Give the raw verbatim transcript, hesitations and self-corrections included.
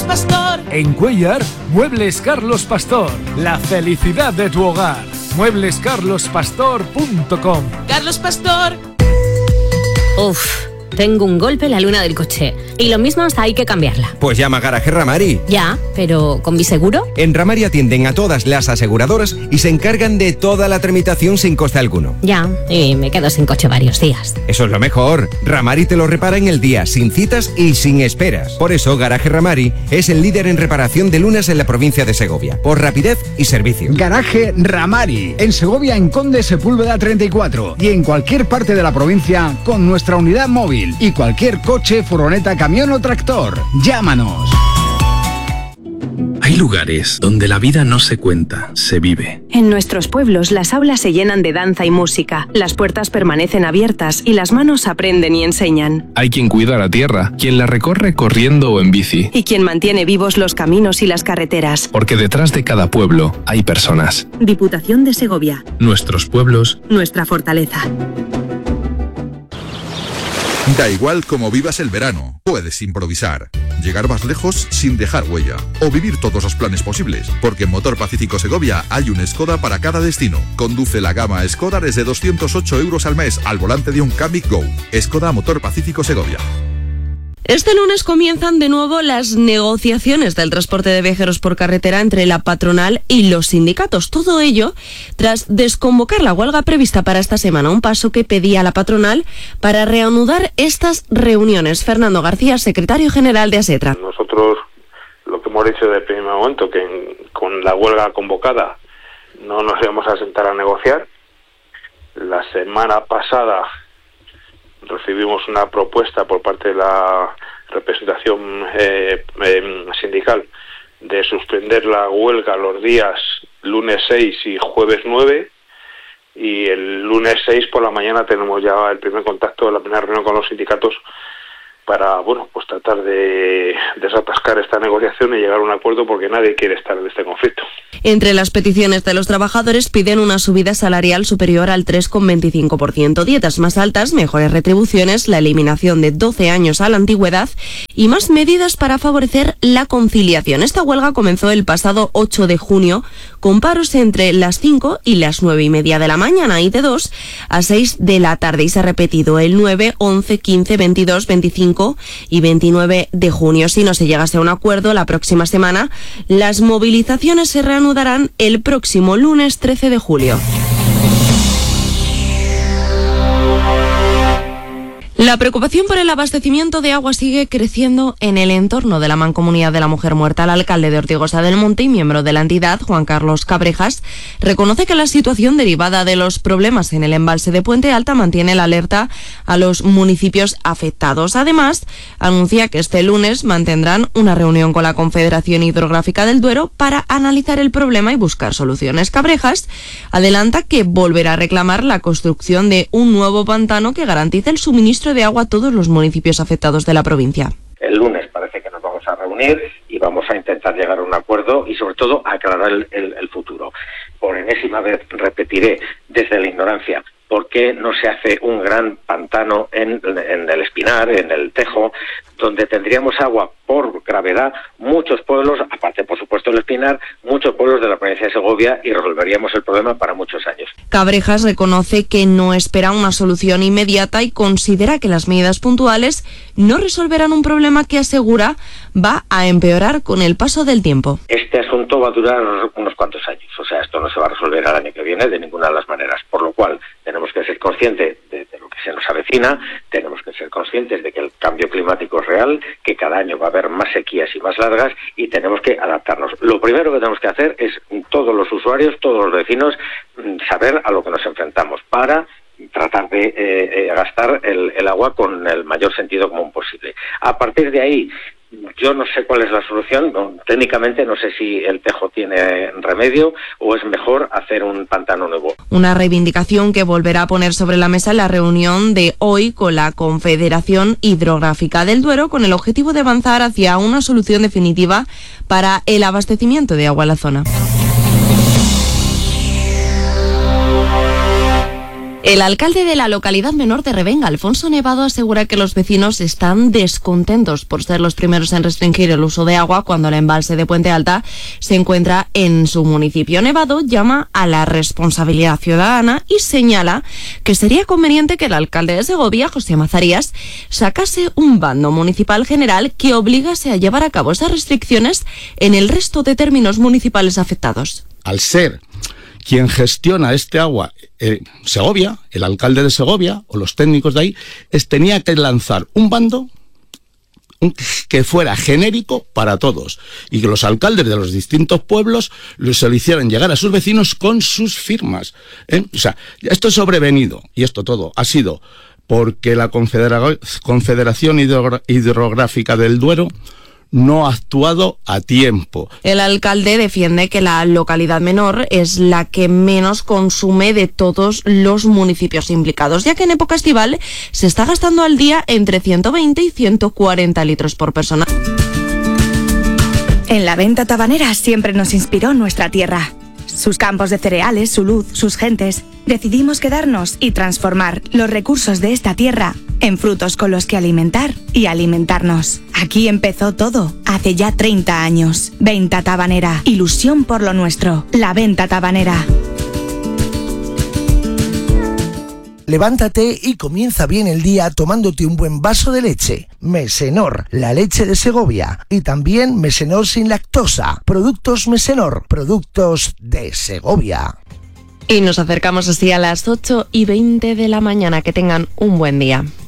Pastor. En Cuéllar, Muebles Carlos Pastor. La felicidad de tu hogar. muebles carlos pastor punto com. Carlos Pastor. Uf, tengo un golpe en la luna del coche. Y lo mismo hasta hay que cambiarla. Pues llama a Garaje Ramari. Ya, pero ¿con mi seguro? En Ramari atienden a todas las aseguradoras y se encargan de toda la tramitación sin coste alguno. Ya, y me quedo sin coche varios días. Eso es lo mejor. Ramari te lo repara en el día, sin citas y sin esperas. Por eso Garaje Ramari es el líder en reparación de lunas en la provincia de Segovia, por rapidez y servicio. Garaje Ramari, en Segovia, en Conde Sepúlveda treinta y cuatro y en cualquier parte de la provincia con nuestra unidad móvil y cualquier coche, furgoneta, camión o tractor. Llámanos. Hay lugares donde la vida no se cuenta, se vive. En nuestros pueblos las aulas se llenan de danza y música, las puertas permanecen abiertas y las manos aprenden y enseñan. Hay quien cuida la tierra, quien la recorre corriendo o en bici. Y quien mantiene vivos los caminos y las carreteras. Porque detrás de cada pueblo hay personas. Diputación de Segovia. Nuestros pueblos. Nuestra fortaleza. Da igual cómo vivas el verano, puedes improvisar, llegar más lejos sin dejar huella o vivir todos los planes posibles, porque en Motor Pacífico Segovia hay un Skoda para cada destino. Conduce la gama Skoda desde doscientos ocho euros al mes al volante de un Kamiq Go. Skoda Motor Pacífico Segovia. Este lunes comienzan de nuevo las negociaciones del transporte de viajeros por carretera entre la patronal y los sindicatos. Todo ello tras desconvocar la huelga prevista para esta semana, un paso que pedía la patronal para reanudar estas reuniones. Fernando García, secretario general de ASETRA. Nosotros lo que hemos dicho desde el primer momento, que en, con la huelga convocada no nos íbamos a sentar a negociar. La semana pasada recibimos una propuesta por parte de la representación eh, eh, sindical de suspender la huelga los días lunes seis y jueves nueve, y el lunes seis por la mañana tenemos ya el primer contacto, la primera reunión con los sindicatos para, bueno, pues tratar de desatascar esta negociación y llegar a un acuerdo, porque nadie quiere estar en este conflicto. Entre las peticiones de los trabajadores piden una subida salarial superior al tres coma veinticinco por ciento, dietas más altas, mejores retribuciones, la eliminación de doce años a la antigüedad y más medidas para favorecer la conciliación. Esta huelga comenzó el pasado ocho de junio con paros entre las cinco y las nueve y media de la mañana y de dos a seis de la tarde, y se ha repetido el nueve, once, quince, veintidós, veinticinco y veintinueve de junio. Si no se llegase a un acuerdo la próxima semana, las movilizaciones se reanudarán el próximo lunes trece de julio. La preocupación por el abastecimiento de agua sigue creciendo en el entorno de la Mancomunidad de la Mujer Muerta. El alcalde de Ortigosa del Monte y miembro de la entidad, Juan Carlos Cabrejas, reconoce que la situación derivada de los problemas en el embalse de Puente Alta mantiene la alerta a los municipios afectados. Además, anuncia que este lunes mantendrán una reunión con la Confederación Hidrográfica del Duero para analizar el problema y buscar soluciones. Cabrejas adelanta que volverá a reclamar la construcción de un nuevo pantano que garantice el suministro de agua a todos los municipios afectados de la provincia. El lunes parece que nos vamos a reunir y vamos a intentar llegar a un acuerdo y sobre todo aclarar el, el, el futuro. Por enésima vez repetiré desde la ignorancia por qué no se hace un gran pantano en, en el Espinar, en el Tejo, donde tendríamos agua por gravedad muchos pueblos, aparte por supuesto el Espinar, muchos pueblos de la provincia de Segovia, y resolveríamos el problema para muchos años. Cabrejas reconoce que no espera una solución inmediata y considera que las medidas puntuales no resolverán un problema que asegura va a empeorar con el paso del tiempo. Este asunto va a durar unos cuantos años, o sea, esto no se va a resolver al año que viene de ninguna de las maneras, por lo cual tenemos que ser conscientes de, de lo que se nos avecina, tenemos que ser conscientes de que el cambio climático es real, que cada año va a haber más sequías y más largas y tenemos que adaptarnos. Lo primero que tenemos que hacer es todos los usuarios, todos los vecinos, saber a lo que nos enfrentamos para tratar de eh, eh, gastar el, el agua con el mayor sentido común posible. A partir de ahí, yo no sé cuál es la solución, no, técnicamente no sé si el Tejo tiene remedio o es mejor hacer un pantano nuevo. Una reivindicación que volverá a poner sobre la mesa la reunión de hoy con la Confederación Hidrográfica del Duero, con el objetivo de avanzar hacia una solución definitiva para el abastecimiento de agua en la zona. El alcalde de la localidad menor de Revenga, Alfonso Nevado, asegura que los vecinos están descontentos por ser los primeros en restringir el uso de agua cuando el embalse de Puente Alta se encuentra en su municipio. Nevado llama a la responsabilidad ciudadana y señala que sería conveniente que el alcalde de Segovia, José Mazarías, sacase un bando municipal general que obligase a llevar a cabo esas restricciones en el resto de términos municipales afectados. Al ser quien gestiona este agua, eh, Segovia, el alcalde de Segovia o los técnicos de ahí, es, tenía que lanzar un bando un, que fuera genérico para todos y que los alcaldes de los distintos pueblos se lo hicieran llegar a sus vecinos con sus firmas. ¿eh? O sea, esto es sobrevenido y esto todo ha sido porque la Confedera- Confederación Hidro- Hidrográfica del Duero no ha actuado a tiempo. El alcalde defiende que la localidad menor es la que menos consume de todos los municipios implicados, ya que en época estival se está gastando al día entre ciento veinte y ciento cuarenta litros por persona. En la venta tabanera siempre nos inspiró nuestra tierra. Sus campos de cereales, su luz, sus gentes. Decidimos quedarnos y transformar los recursos de esta tierra en frutos con los que alimentar y alimentarnos. Aquí empezó todo, hace ya treinta años. Venta Tabanera, ilusión por lo nuestro. La Venta Tabanera. Levántate y comienza bien el día tomándote un buen vaso de leche. Mesenor, la leche de Segovia. Y también Mesenor sin lactosa. Productos Mesenor, productos de Segovia. Y nos acercamos así a las ocho y veinte de la mañana. Que tengan un buen día.